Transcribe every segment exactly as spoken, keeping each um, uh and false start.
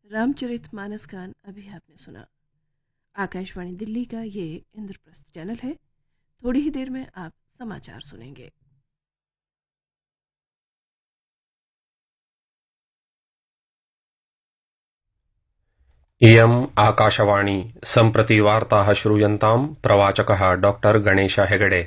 रामचरितमानस गान अभी आपने सुना। आकाशवाणी दिल्ली का ये इंद्रप्रस्थ चैनल है। थोड़ी ही देर में आप समाचार सुनेंगे। इयम् आकाशवाणी सम्प्रति वार्ताः श्रूयन्ताम् प्रवाचकः डॉक्टर गणेश हेगडे।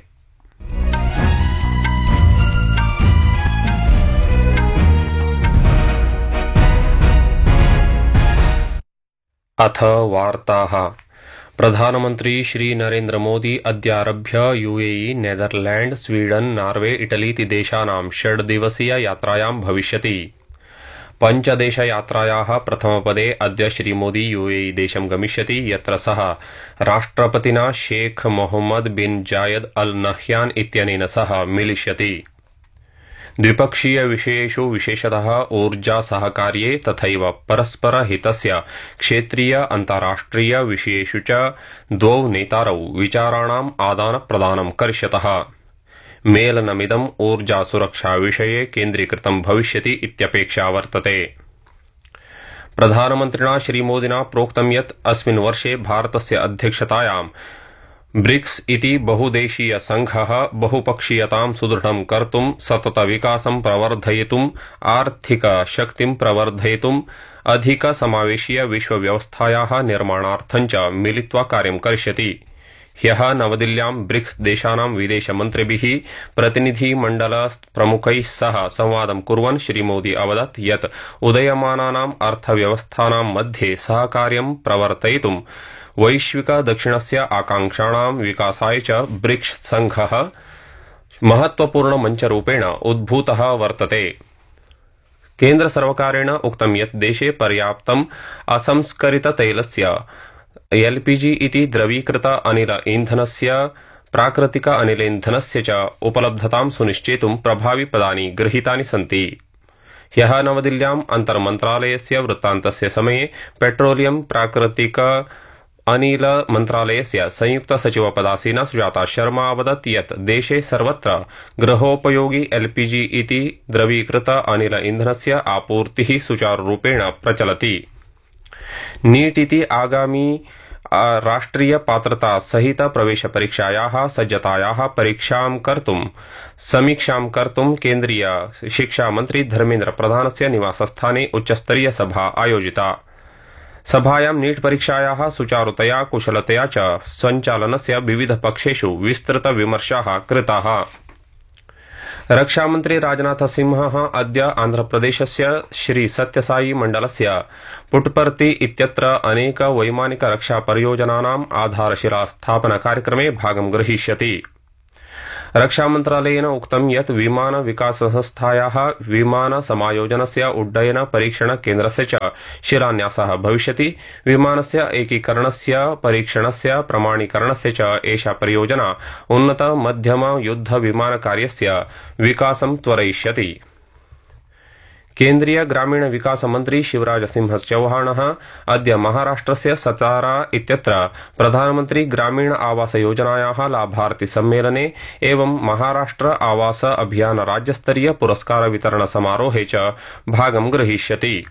अथ वार्ताः। प्रधानमन्त्री Shri Narendra Modi अद्यारभ्य UAE, Netherland, Sweden, Norway, इटलीति देशानां षड्दिवसीय यात्रायां भविष्यति। पञ्चदेशयात्रायाः प्रथमपदे अद्य श्रीमोदी यूएई देशं गमिष्यति, यत्र सः राष्ट्रपतिना शेख मोहम्मद बिन जायद अल नह्यान इत्यनेन सह मिलिष्यति। द्विपक्षीय विषयेषु विशेषतः ऊर्जा सहकार्ये तथैव परस्पर हितस्य क्षेत्रीय अन्ताराष्ट्रिय विषयेषु च द्वौ नेतारौ विचाराणाम् आदानप्रदानं करिष्यतः। मेलनमिदम् ऊर्जा सुरक्षा विषये केन्द्रीकृतं भविष्यति इत्यपेक्षा वर्तते। प्रधानमन्त्रिणा श्रीमोदिना प्रोक्तं यत् अस्मिन् वर्षे भारतस्य अध्यक्षतायां ब्रिक्स इति बहुदेशीय संघः बहुपक्षीयतां सुदृढं कर्तुं, सततविकासं प्रवर्धयितुं, आर्थिक शक्तिं प्रवर्धयितुं, अधिक समावेशीय विश्वव्यवस्थायाः निर्माणार्थं च मिलित्वा कार्यं करिष्यति। ह्यः नवदिल्ल्यां ब्रिक्स देशानां विदेशमन्त्रिभिः प्रतिनिधिमण्डल प्रमुखैः सह संवादं कुर्वन् श्रीमोदी अवदत् यत् उदयमानानाम् अर्थव्यवस्थानां मध्ये सहकार्यं प्रवर्तयितुं वैश्विक दक्षिणस्य आकांक्षाणां विकासाय च ब्रिक्स संघः महत्वपूर्ण मञ्चरूपेण उद्भूतः वर्तते। केन्द्र सर्वकारेण उक्तं यत् देशे पर्याप्तम् असंस्करित तैलस्य एलपीजी इति द्रवीकृत अनिल ईंधनस्य प्राकृतिक अनिलेन्धनस्य च उपलब्धतां सुनिश्चेतुं प्रभावि पदानि गृहीतानि सन्ति। ह्यः नवदिल्ल्याम् अन्तर्मन्त्रालयस्य वृत्तान्तस्य समये पेट्रोलियम प्राकृतिक अनिल मन्त्रालयस्य संयुक्त सचिव पदासीना सुजाता शर्मा अवदत् यत् देशे सर्वत्र गृहोपयोगी एलपीजी इति द्रवीकृत अनिल ईंधनस्य आपूर्तिः सुचारुरूपेण प्रचलति। नीट इति आगामी राष्ट्रिय पात्रता सहित प्रवेश परीक्षायाः सज्जतायाः परीक्षां कर्तुं समीक्षां कर्तुं केन्द्रीय शिक्षा मन्त्री धर्मेन्द्र प्रधानस्य निवासस्थाने उच्चस्तरीय सभा आयोजिता। सभायां नीट परीक्षायाः सुचारुतया कुशलतया च सञ्चालनस्य विविध पक्षेषु विस्तृत विमर्शाः कृताः। रक्षामन्त्री राजनाथ सिंहः अद्य आन्ध्रप्रदेशस्य श्री सत्यसाई मण्डलस्य पुट्पर्ति इत्यत्र अनेक वैमानिक रक्षा परियोजनानाम् आधारशिला स्थापन कार्यक्रमे भागं ग्रहीष्यति। रक्षामन्त्रालयेन उक्तं यत् विमान विकास संस्थायाः विमान समायोजनस्य उड्डयन परीक्षण केन्द्रस्य च शिलान्यासः भविष्यति। विमानस्य एकीकरणस्य परीक्षणस्य प्रमाणीकरणस्य च एषा परियोजना उन्नत मध्यम युद्ध विमान कार्यस्य विकासं त्वरयिष्यति। केन्द्रीय ग्रामीण विकास मंत्री शिवराज सिंह चौहानः अद्य महाराष्ट्रस्य सतारा इत्यत्र प्रधानमंत्री ग्रामीण आवास योजनायाः लाभार्थी सम्मेलने एवं महाराष्ट्र आवास अभियान राज्यस्तरीय पुरस्कार वितरण समारोहे च भागं ग्रहीष्यति।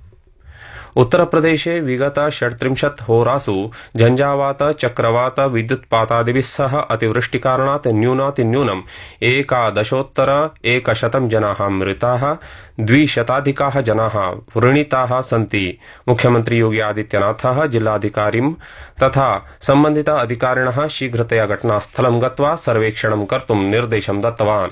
उत्तरप्रदेशे विगत षट्त्रिंशत् होरासु झंझावात, चक्रवात, विद्युत्पातादिभिः सह अतिवृष्टिकारणात् न्यूनातिन्यूनम् एकादशोत्तर एकशतं जनाः मृताः, द्विशताधिकाः जनाः व्रणिताः सन्ति। मुख्यमंत्री योगी आदित्यनाथः जिल्लाधिकारिं तथा सम्बन्धित अधिकारिणः शीघ्रतया घटनास्थलं गत्वा सर्वेक्षणं कर्तुं निर्देशं दत्तवान्।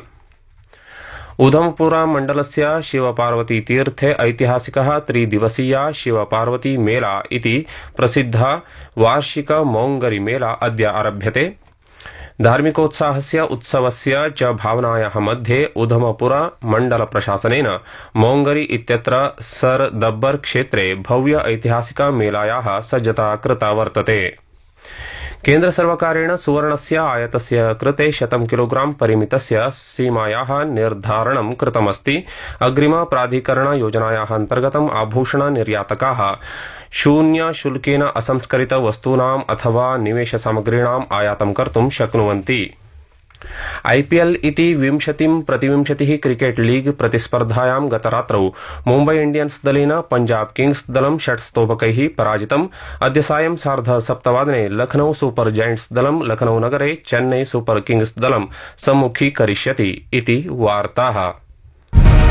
उधमपुरा मण्डलस्य शिवपार्वती तीर्थे ऐतिहासिकः त्रिदिवसीया शिवपार्वती मेला इति प्रसिद्धः वार्षिक मौङ्गरी मेला अद्य आरभ्यते। धार्मिकोत्साहस्य उत्सवस्य च भावनायाः मध्ये उधमपुरा मण्डल प्रशासनेन मौङ्गरी इत्यत्र सर दब्बर क्षेत्रे भव्य ऐतिहासिक मेलायाः सज्जता कृता वर्तते। केन्द्र सर्वकारेण सुवर्णस्य आयातस्य कृते शतं किलोग्राम परिमितस्य सीमायाः निर्धारणं कृतमस्ति। अग्रिम प्राधिकरण योजनायाः अन्तर्गतम् आभूषण निर्यातकाः शून्य शुल्केन असंस्करित वस्तूनाम् अथवा निवेश सामग्रीणाम् आयातं कर्तुं शक्नुवन्ति। आईपीएल इति विंशतिं प्रतिविंशतिः क्रिकेट लीग प्रतिस्पर्धायां गतरात्रौ मुम्बई इंडियन्स दलेन पंजाब किंग्स दलं षट्स्तोभकैः पराजितम्। अद्य सायं सार्ध सप्तवादने लखनऊ सुपर जायंट्स दलं लखनऊ नगरे चेन्नई सुपर किंग्स दलं सम्मुखीकरिष्यति इति वार्ताः।